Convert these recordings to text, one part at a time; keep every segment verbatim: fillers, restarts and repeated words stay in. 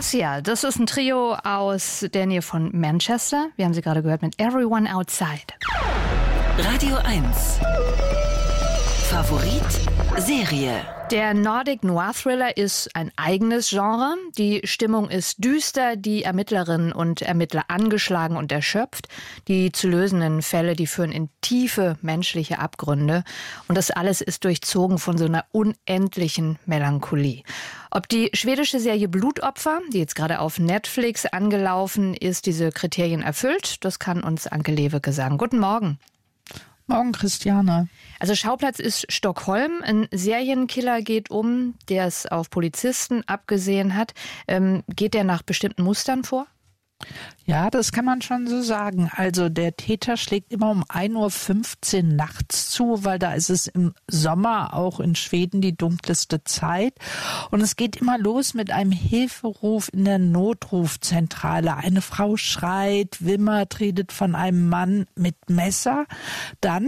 Cassia, das ist ein Trio aus der Nähe von Manchester. Wir haben sie gerade gehört mit Everyone Outside. Radio eins. Favorit Serie. Der Nordic Noir Thriller ist ein eigenes Genre. Die Stimmung ist düster, die Ermittlerinnen und Ermittler angeschlagen und erschöpft. Die zu lösenden Fälle, die führen in tiefe menschliche Abgründe. Und das alles ist durchzogen von so einer unendlichen Melancholie. Ob die schwedische Serie Blutopfer, die jetzt gerade auf Netflix angelaufen ist, diese Kriterien erfüllt, das kann uns Anke Lewicke sagen. Guten Morgen. Morgen, Christiane. Also Schauplatz ist Stockholm. Ein Serienkiller geht um, der es auf Polizisten abgesehen hat. Ähm, geht der nach bestimmten Mustern vor? Ja, das kann man schon so sagen. Also der Täter schlägt immer um ein Uhr fünfzehn nachts zu, weil da ist es im Sommer auch in Schweden die dunkelste Zeit. Und es geht immer los mit einem Hilferuf in der Notrufzentrale. Eine Frau schreit, wimmert, redet von einem Mann mit Messer. Dann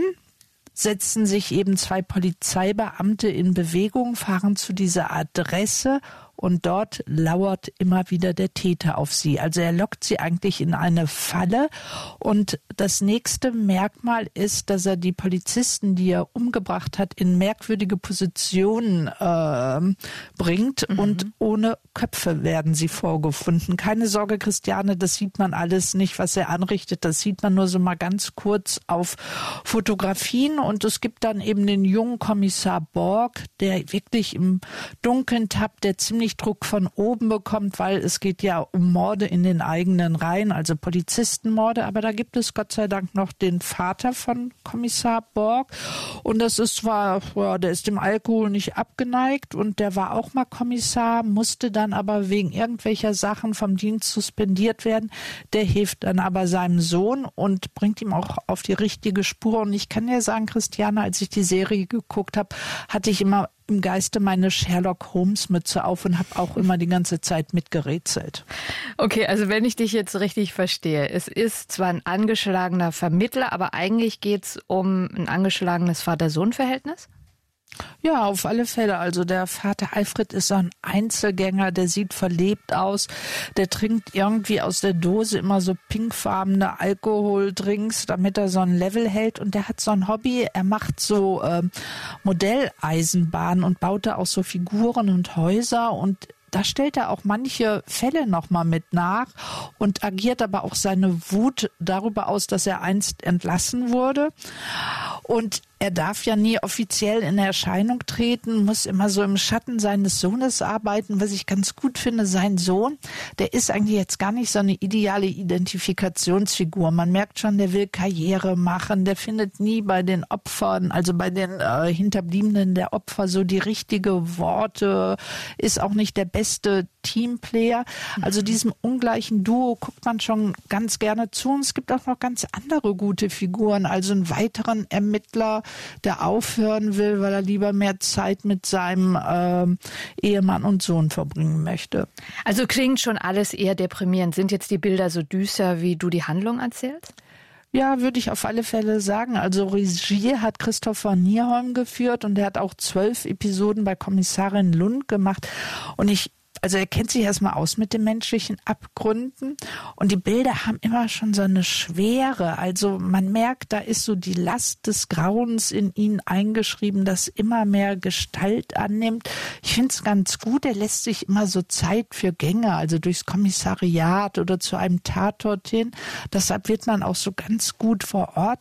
setzen sich eben zwei Polizeibeamte in Bewegung, fahren zu dieser Adresse und dort lauert immer wieder der Täter auf sie. Also er lockt sie eigentlich in eine Falle und das nächste Merkmal ist, dass er die Polizisten, die er umgebracht hat, in merkwürdige Positionen äh, bringt mhm. und ohne Köpfe werden sie vorgefunden. Keine Sorge, Christiane, das sieht man alles nicht, was er anrichtet. Das sieht man nur so mal ganz kurz auf Fotografien und es gibt dann eben den jungen Kommissar Borg, der wirklich im Dunkeln tappt, der ziemlich Druck von oben bekommt, weil es geht ja um Morde in den eigenen Reihen, also Polizistenmorde, aber da gibt es Gott sei Dank noch den Vater von Kommissar Borg und das ist zwar, ja, der ist dem Alkohol nicht abgeneigt und der war auch mal Kommissar, musste dann aber wegen irgendwelcher Sachen vom Dienst suspendiert werden, der hilft dann aber seinem Sohn und bringt ihm auch auf die richtige Spur und ich kann dir sagen, Christiane, als ich die Serie geguckt habe, hatte ich immer im Geiste meine Sherlock-Holmes-Mütze auf und habe auch immer die ganze Zeit mitgerätselt. Okay, also wenn ich dich jetzt richtig verstehe, es ist zwar ein angeschlagener Vermittler, aber eigentlich geht es um ein angeschlagenes Vater-Sohn-Verhältnis? Ja, auf alle Fälle. Also der Vater Alfred ist so ein Einzelgänger, der sieht verlebt aus. Der trinkt irgendwie aus der Dose immer so pinkfarbene Alkoholdrinks, damit er so ein Level hält. Und der hat so ein Hobby, er macht so äh, Modelleisenbahnen und baut da auch so Figuren und Häuser und da stellt er auch manche Fälle nochmal mit nach und agiert aber auch seine Wut darüber aus, dass er einst entlassen wurde. Und er darf ja nie offiziell in Erscheinung treten, muss immer so im Schatten seines Sohnes arbeiten, was ich ganz gut finde. Sein Sohn, der ist eigentlich jetzt gar nicht so eine ideale Identifikationsfigur. Man merkt schon, der will Karriere machen, der findet nie bei den Opfern, also bei den äh, Hinterbliebenen der Opfer so die richtige Worte, ist auch nicht der beste Teamplayer. Also diesem ungleichen Duo guckt man schon ganz gerne zu und es gibt auch noch ganz andere gute Figuren, also einen weiteren Ermittler, der aufhören will, weil er lieber mehr Zeit mit seinem äh, Ehemann und Sohn verbringen möchte. Also klingt schon alles eher deprimierend. Sind jetzt die Bilder so düster, wie du die Handlung erzählst? Ja, würde ich auf alle Fälle sagen. Also Regie hat Christopher Nierholm geführt und er hat auch zwölf Episoden bei Kommissarin Lund gemacht und ich Also er kennt sich erstmal aus mit den menschlichen Abgründen und die Bilder haben immer schon so eine Schwere. Also man merkt, da ist so die Last des Grauens in ihn eingeschrieben, das immer mehr Gestalt annimmt. Ich finde es ganz gut, er lässt sich immer so Zeit für Gänge, also durchs Kommissariat oder zu einem Tatort hin. Deshalb wird man auch so ganz gut vor Ort